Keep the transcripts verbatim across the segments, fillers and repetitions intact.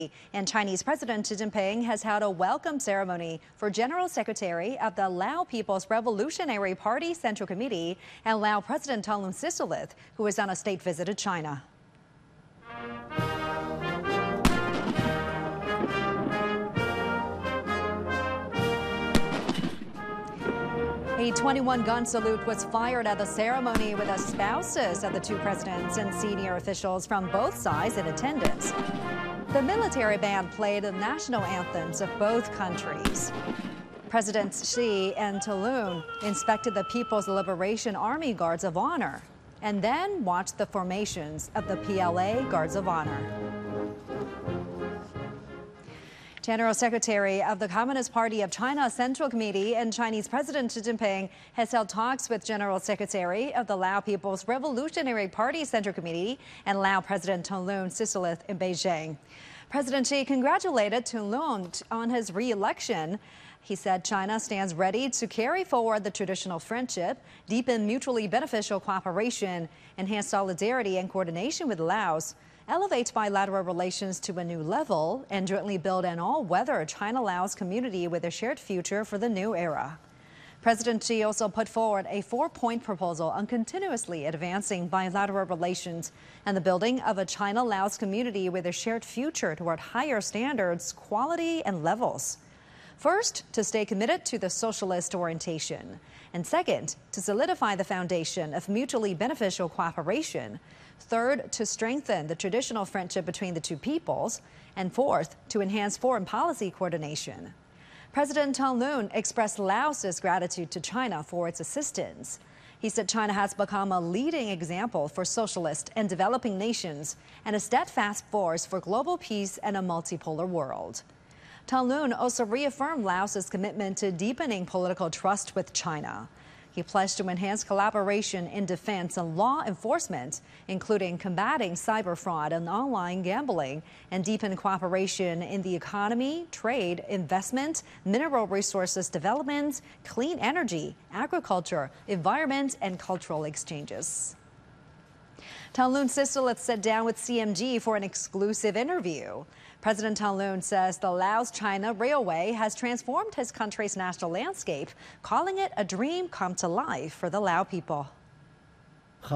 And Chinese President Xi Jinping has held a welcome ceremony for General Secretary of the Lao People's Revolutionary Party Central Committee and Lao President Thongloun Sisoulith, who is on a state visit to China. A twenty-one gun salute was fired at the ceremony with the spouses of the two presidents and senior officials from both sides in attendance. The military band played the national anthems of both countries. Presidents Xi and Thongloun inspected the People's Liberation Army Guards of Honor and then watched the formations of the P L A Guards of Honor. General Secretary of the Communist Party of China Central Committee and Chinese President Xi Jinping has held talks with General Secretary of the Lao People's Revolutionary Party Central Committee and Lao President Thongloun Sisoulith in Beijing. President Xi congratulated Thongloun on his re-election. He said China stands ready to carry forward the traditional friendship, deepen mutually beneficial cooperation, enhance solidarity and coordination with Laos, elevate bilateral relations to a new level, and jointly build an all-weather China-Laos community with a shared future for the new era. President Xi also put forward a four-point proposal on continuously advancing bilateral relations and the building of a China-Laos community with a shared future toward higher standards, quality, and levels. First, to stay committed to the socialist orientation. And second, to solidify the foundation of mutually beneficial cooperation. Third, to strengthen the traditional friendship between the two peoples. And fourth, to enhance foreign policy coordination. President Thongloun expressed Laos's gratitude to China for its assistance. He said China has become a leading example for socialist and developing nations and a steadfast force for global peace and a multipolar world. Thongloun also reaffirmed Laos's commitment to deepening political trust with China. He pledged to enhance collaboration in defense and law enforcement, including combating cyber fraud and online gambling, and deepen cooperation in the economy, trade, investment, mineral resources development, clean energy, agriculture, environment, and cultural exchanges. Thongloun Sisoulith sat down with C M G for an exclusive interview. President Thongloun says the Laos-China Railway has transformed his country's national landscape, calling it a dream come to life for the Lao people. I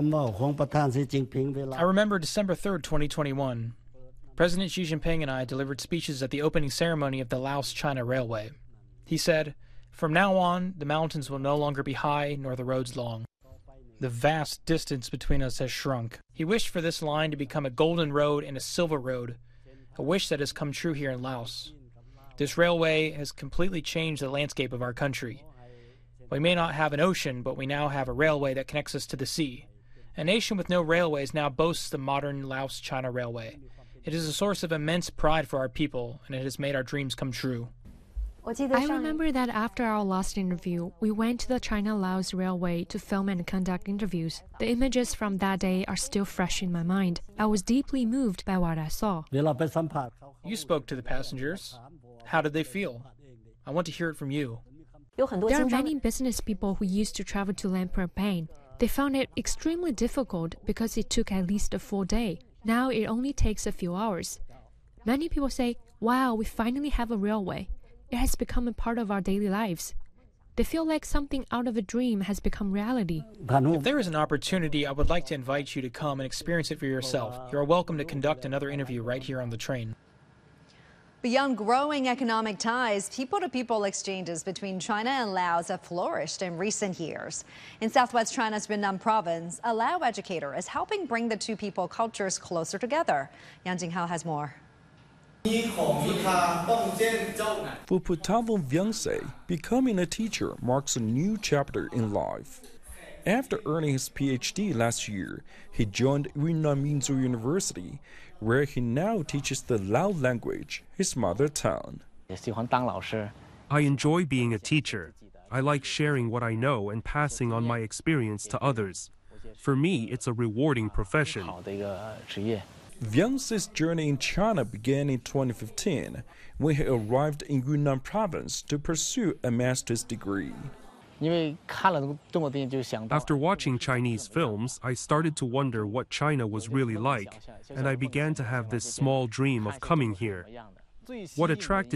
remember December third, twenty twenty-one. President Xi Jinping and I delivered speeches at the opening ceremony of the Laos-China Railway. He said, "From now on, the mountains will no longer be high nor the roads long. The vast distance between us has shrunk." He wished for this line to become a golden road and a silver road, a wish that has come true here in Laos. This railway has completely changed the landscape of our country. We may not have an ocean, but we now have a railway that connects us to the sea. A nation with no railways now boasts the modern Laos-China Railway. It is a source of immense pride for our people, and it has made our dreams come true. I remember that after our last interview, we went to the China-Laos Railway to film and conduct interviews. The images from that day are still fresh in my mind. I was deeply moved by what I saw. You spoke to the passengers. How did they feel? I want to hear it from you. There are many business people who used to travel to Phnom Penh. They found it extremely difficult because it took at least a full day. Now it only takes a few hours. Many people say, "Wow, we finally have a railway. It has become a part of our daily lives." They feel like something out of a dream has become reality. If there is an opportunity, I would like to invite you to come and experience it for yourself. You are welcome to conduct another interview right here on the train. Beyond growing economic ties, people-to-people exchanges between China and Laos have flourished in recent years. In southwest China's Yunnan province, a Lao educator is helping bring the two people cultures closer together. Yang Jinghao has more. For Putavon Vyangse, becoming a teacher marks a new chapter in life. After earning his P H D last year, he joined Yunnan Minzu University, where he now teaches the Lao language, his mother tongue. I enjoy being a teacher. I like sharing what I know and passing on my experience to others. For me, it's a rewarding profession. Vyangse's journey in China began in twenty fifteen, when he arrived in Yunnan province to pursue a master's degree. After watching Chinese films, I started to wonder what China was really like, and I began to have this small dream of coming here. What attracted